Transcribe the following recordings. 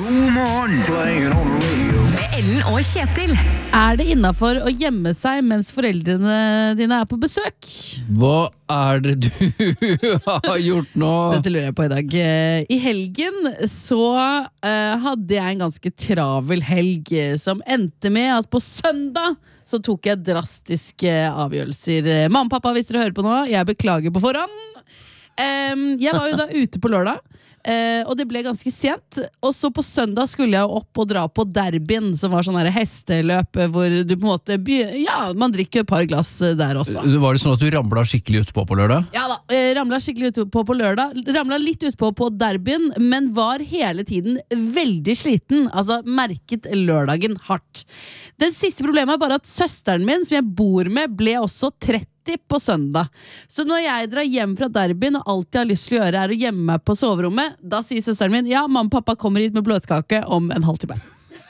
God morgen, playing on the radio. Med Ellen og Kjetil. Det innenfor å gjemme seg mens foreldrene dine på besøk? Hva det du har gjort nå? Dette lurer jeg på i dag. I helgen så hadde jeg en ganske travel helg som endte med at på søndag så tok jeg drastiske avgjørelser. Mamma og pappa, hvis dere hører på nå, jeg beklager på forhånd. Jeg var jo da ute på lørdag. Og det ble ganske sent. Og så på søndag skulle jeg opp og dra på derbyen, som var sånn her hesteløp hvor du på en måte man drikker et par glass der også. Var det sånn at du ramlet skikkelig utpå på lørdag? Ja da, ramlet skikkelig utpå på lørdag. Ramlet litt utpå på derbyen, men var hele tiden veldig sliten. Altså merket lørdagen hardt. Det siste problemet er bare at søsteren min, som jeg bor med, ble også 30 på søndag. Så når jeg drar hjem fra derbyen og alt jeg har lyst til å gjøre er å gjemme meg på soverommet, da sier søsteren min, ja, mamma og pappa kommer hit med bløtkake om en halvtime.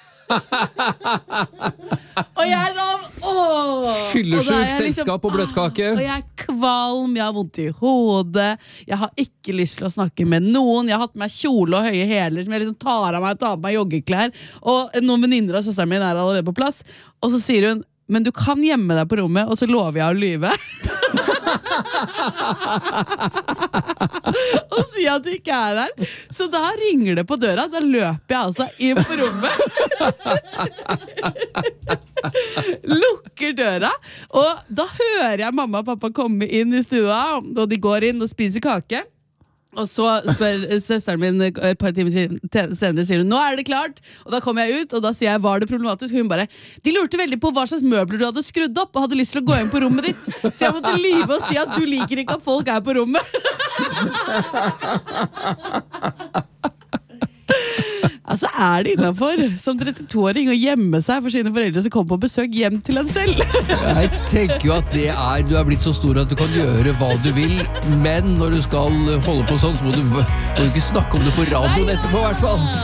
Og jeg da Fyllesyk selskap og bløtkake. Og jeg er kvalm, jeg har vondt i hodet, jeg har ikke lyst til å snakke med noen, jeg har hatt med kjole og høye hæler som jeg liksom tar på meg joggeklær, og noen venninner av søsteren min allerede på plass, og så sier hun, men du kan gjemme deg på rommet, og så lover jeg å lyve. Og sier at du ikke der. Så da ringer det på døra. Da løper jeg altså inn på rommet. Lukker døra. Og da hører jeg mamma og pappa komme inn i stua, og de går inn og spiser kake. Og så spør søsteren min et par timer senere, sier hun, nå det klart. Og da kommer jeg ut, og da sier jeg, var det problematisk? Og hun bare, de lurte veldig på hva slags møbler du hadde skrudd opp og hadde lyst til å gå inn på rommet ditt. Så jeg måtte lyve og si at du liker ikke at folk på rommet. Altså det innenfor som 32-åring å gjemme seg for sine foreldre som kommer på besøk hjem til en selv. Jeg tenker jo at du blitt så stor at du kan gjøre hva du vil, men når du skal holde på sånn, så må du ikke snakke om det på radioen etterpå i hvert fall.